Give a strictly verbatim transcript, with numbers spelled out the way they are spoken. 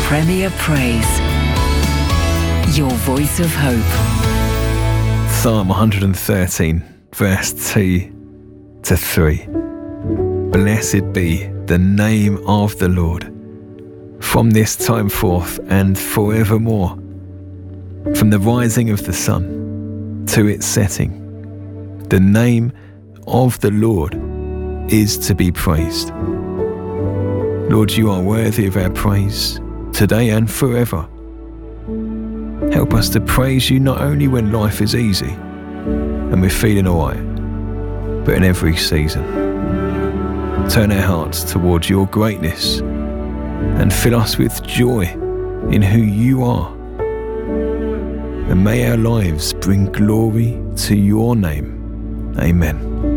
Premier Praise. Your voice of hope. Psalm one hundred thirteen, verse two to three. Blessed be the name of the Lord, from this time forth and forevermore. From the rising of the sun to its setting, the name of the Lord is to be praised. Lord, you are worthy of our praise, today and forever. Help us to praise you not only when life is easy and we're feeling alright, but in every season. Turn our hearts towards your greatness and fill us with joy in who you are. And may our lives bring glory to your name. Amen.